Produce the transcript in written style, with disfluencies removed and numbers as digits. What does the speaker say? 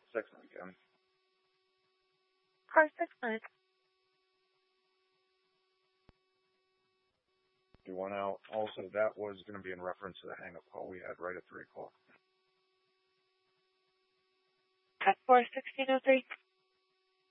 6 again. Car 6-9. You want out. Also, that was going to be in reference to the hang-up call we had right at 3 o'clock. At 41603.